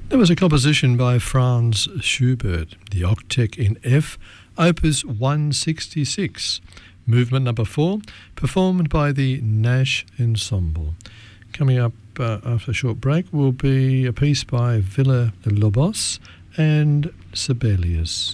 There was a composition by Franz Schubert, the Octet in F, Opus 166, movement number 4, performed by the Nash Ensemble. Coming up after a short break will be a piece by Villa-Lobos and Sibelius.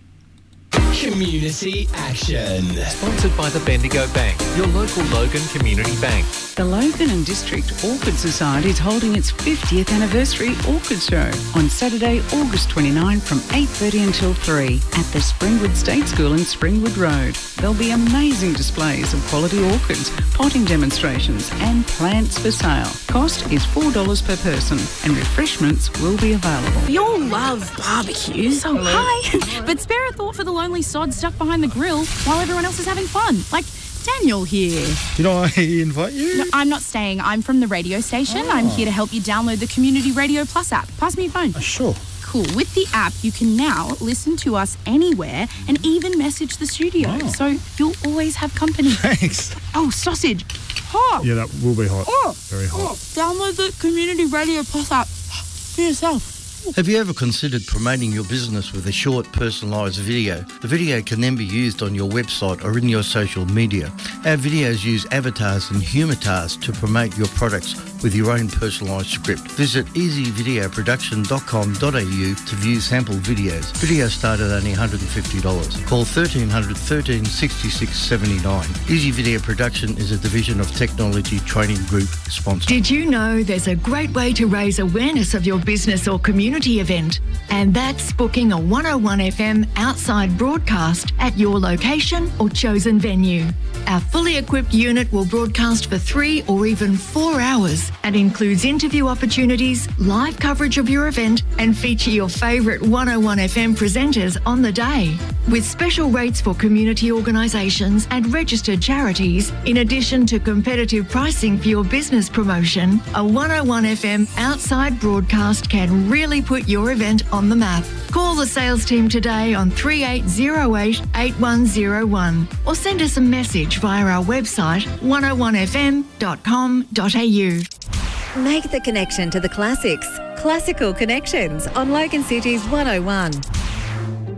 Community Action. Sponsored by the Bendigo Bank, your local Logan Community Bank. The Logan and District Orchid Society is holding its 50th anniversary orchid show on Saturday, August 29 from 8:30 until 3 at the Springwood State School in Springwood Road. There'll be amazing displays of quality orchids, potting demonstrations and plants for sale. Cost is $4 per person and refreshments will be available. We all love barbecues. So hi, but spare a thought for the lonely sod stuck behind the grill while everyone else is having fun. Like Daniel here. Did I invite you? No, I'm not staying. I'm from the radio station. I'm here to help you download the Community Radio Plus app. Pass me your phone. Sure. Cool. With the app, you can now listen to us anywhere and even message the studio. Oh. So you'll always have company. Thanks. Oh, sausage. Hot. Yeah, that will be hot. Oh. Very hot. Download the Community Radio Plus app for yourself. Have you ever considered promoting your business with a short, personalised video? The video can then be used on your website or in your social media. Our videos use avatars and humitars to promote your products with your own personalised script. Visit easyvideoproduction.com.au to view sample videos. Videos start at only $150. Call 1300 13 66 79. Easy Video Production is a division of Technology Training Group sponsor. Did you know there's a great way to raise awareness of your business or community event? And that's booking a 101 FM outside broadcast at your location or chosen venue. Our fully equipped unit will broadcast for 3 or even 4 hours and includes interview opportunities, live coverage of your event and feature your favourite 101 FM presenters on the day. With special rates for community organisations and registered charities, in addition to competitive pricing for your business promotion, a 101 FM outside broadcast can really put your event on the map. Call the sales team today on 3808 8101 or send us a message via our website 101fm.com.au. Make the connection to the classics. Classical Connections on Logan City's 101.